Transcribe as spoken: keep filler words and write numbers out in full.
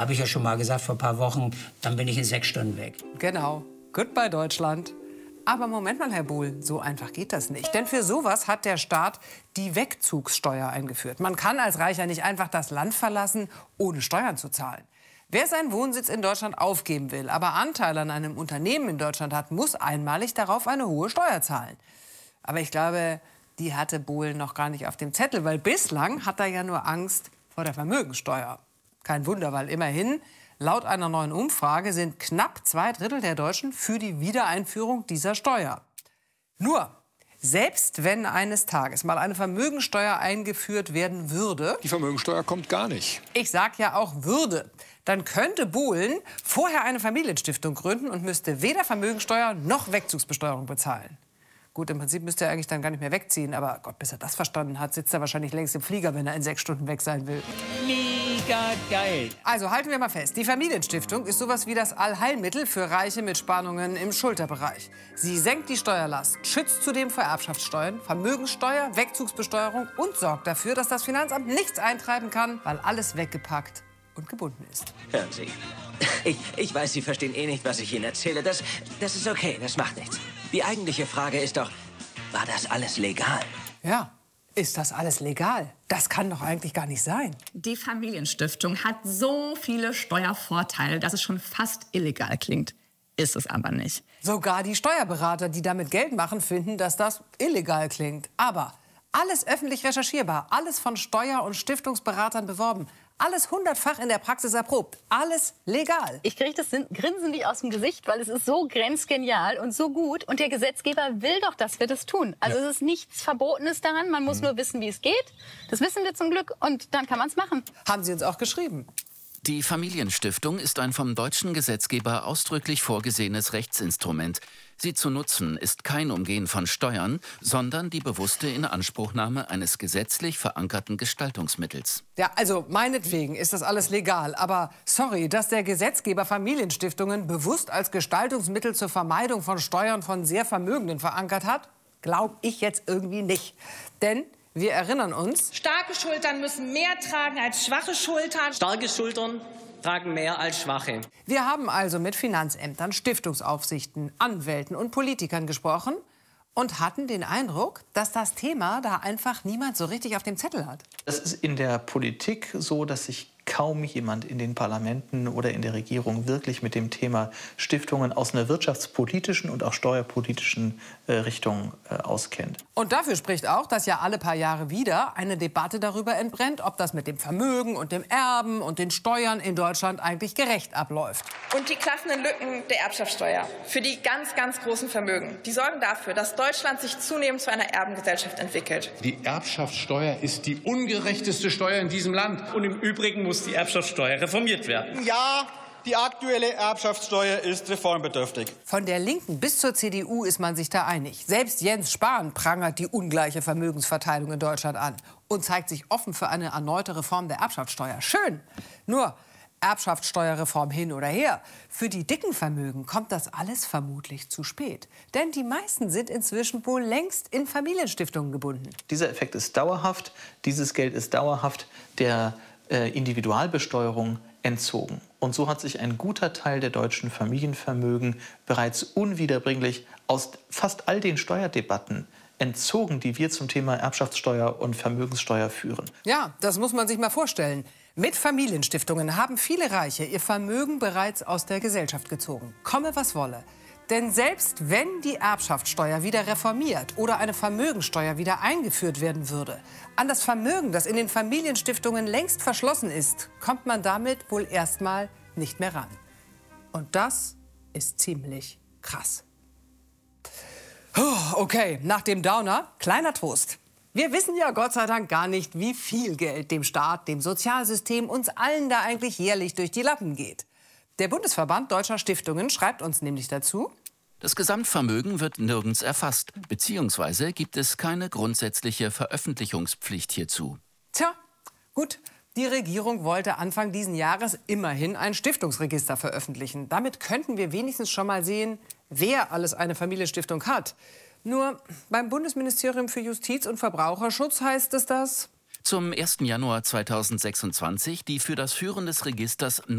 habe ich ja schon mal gesagt vor ein paar Wochen, dann bin ich in sechs Stunden weg. Genau. Goodbye Deutschland. Aber Moment mal, Herr Bohl, so einfach geht das nicht. Denn für sowas hat der Staat die Wegzugssteuer eingeführt. Man kann als Reicher nicht einfach das Land verlassen, ohne Steuern zu zahlen. Wer seinen Wohnsitz in Deutschland aufgeben will, aber Anteile an einem Unternehmen in Deutschland hat, muss einmalig darauf eine hohe Steuer zahlen. Aber ich glaube, die hatte Bohl noch gar nicht auf dem Zettel, weil bislang hat er ja nur Angst vor der Vermögensteuer. Kein Wunder, weil immerhin, laut einer neuen Umfrage sind knapp zwei Drittel der Deutschen für die Wiedereinführung dieser Steuer. Nur, selbst wenn eines Tages mal eine Vermögensteuer eingeführt werden würde... Die Vermögensteuer kommt gar nicht. Ich sag ja auch würde. Dann könnte Bohlen vorher eine Familienstiftung gründen und müsste weder Vermögensteuer noch Wegzugsbesteuerung bezahlen. Gut, im Prinzip müsste er eigentlich dann gar nicht mehr wegziehen. Aber Gott, bis er das verstanden hat, sitzt er wahrscheinlich längst im Flieger, wenn er in sechs Stunden weg sein will. Mega geil. Also halten wir mal fest. Die Familienstiftung ist sowas wie das Allheilmittel für Reiche mit Spannungen im Schulterbereich. Sie senkt die Steuerlast, schützt zudem vor Erbschaftssteuern, Vermögenssteuer, Wegzugsbesteuerung und sorgt dafür, dass das Finanzamt nichts eintreiben kann, weil alles weggepackt und gebunden ist. Hören Sie, ich, ich weiß, Sie verstehen eh nicht, was ich Ihnen erzähle. Das, das ist okay, das macht nichts. Die eigentliche Frage ist doch, war das alles legal? Ja, ist das alles legal? Das kann doch eigentlich gar nicht sein. Die Familienstiftung hat so viele Steuervorteile, dass es schon fast illegal klingt. Ist es aber nicht. Sogar die Steuerberater, die damit Geld machen, finden, dass das illegal klingt. Aber alles öffentlich recherchierbar, alles von Steuer- und Stiftungsberatern beworben. Alles hundertfach in der Praxis erprobt. Alles legal. Ich kriege das Grinsen nicht aus dem Gesicht, weil es ist so grenzgenial und so gut. Und der Gesetzgeber will doch, dass wir das tun. Also ja. Es ist nichts Verbotenes daran. Man muss mhm. nur wissen, wie es geht. Das wissen wir zum Glück. Und dann kann man es machen. Haben Sie uns auch geschrieben. Die Familienstiftung ist ein vom deutschen Gesetzgeber ausdrücklich vorgesehenes Rechtsinstrument. Sie zu nutzen ist kein Umgehen von Steuern, sondern die bewusste Inanspruchnahme eines gesetzlich verankerten Gestaltungsmittels. Ja, also meinetwegen ist das alles legal. Aber sorry, dass der Gesetzgeber Familienstiftungen bewusst als Gestaltungsmittel zur Vermeidung von Steuern von sehr Vermögenden verankert hat, glaube ich jetzt irgendwie nicht. Denn wir erinnern uns... Starke Schultern müssen mehr tragen als schwache Schultern. Starke Schultern tragen mehr als schwache. Wir haben also mit Finanzämtern, Stiftungsaufsichten, Anwälten und Politikern gesprochen und hatten den Eindruck, dass das Thema da einfach niemand so richtig auf dem Zettel hat. Es ist in der Politik so, dass sich kaum jemand in den Parlamenten oder in der Regierung wirklich mit dem Thema Stiftungen aus einer wirtschaftspolitischen und auch steuerpolitischen äh, Richtung äh, auskennt. Und dafür spricht auch, dass ja alle paar Jahre wieder eine Debatte darüber entbrennt, ob das mit dem Vermögen und dem Erben und den Steuern in Deutschland eigentlich gerecht abläuft. Und die klaffenden Lücken der Erbschaftssteuer für die ganz, ganz großen Vermögen, die sorgen dafür, dass Deutschland sich zunehmend zu einer Erbengesellschaft entwickelt. Die Erbschaftssteuer ist die ungerechteste Steuer in diesem Land. Und im Übrigen muss die Erbschaftssteuer reformiert werden. Ja, die aktuelle Erbschaftssteuer ist reformbedürftig. Von der Linken bis zur C D U ist man sich da einig. Selbst Jens Spahn prangert die ungleiche Vermögensverteilung in Deutschland an und zeigt sich offen für eine erneute Reform der Erbschaftssteuer. Schön. Nur Erbschaftssteuerreform hin oder her. Für die dicken Vermögen kommt das alles vermutlich zu spät. Denn die meisten sind inzwischen wohl längst in Familienstiftungen gebunden. Dieser Effekt ist dauerhaft. Dieses Geld ist dauerhaft der äh, Individualbesteuerung entzogen. Und so hat sich ein guter Teil der deutschen Familienvermögen bereits unwiederbringlich aus fast all den Steuerdebatten entzogen, die wir zum Thema Erbschaftssteuer und Vermögenssteuer führen. Ja, das muss man sich mal vorstellen. Mit Familienstiftungen haben viele Reiche ihr Vermögen bereits aus der Gesellschaft gezogen. Komme, was wolle. Denn selbst wenn die Erbschaftssteuer wieder reformiert oder eine Vermögensteuer wieder eingeführt werden würde, an das Vermögen, das in den Familienstiftungen längst verschlossen ist, kommt man damit wohl erstmal nicht mehr ran. Und das ist ziemlich krass. Okay, nach dem Downer, kleiner Trost. Wir wissen ja Gott sei Dank gar nicht, wie viel Geld dem Staat, dem Sozialsystem, uns allen da eigentlich jährlich durch die Lappen geht. Der Bundesverband Deutscher Stiftungen schreibt uns nämlich dazu: Das Gesamtvermögen wird nirgends erfasst, beziehungsweise gibt es keine grundsätzliche Veröffentlichungspflicht hierzu. Tja, gut. Die Regierung wollte Anfang diesen Jahres immerhin ein Stiftungsregister veröffentlichen. Damit könnten wir wenigstens schon mal sehen, wer alles eine Familienstiftung hat. Nur beim Bundesministerium für Justiz und Verbraucherschutz heißt es das: Zum ersten Januar zweitausendsechsundzwanzig die für das Führen des Registers